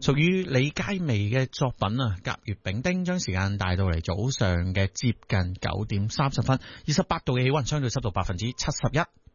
屬於李佳薇嘅作品啊，甲乙丙丁，將時間帶到嚟早上嘅接近9點30分，28度嘅氣溫，相對濕度71%。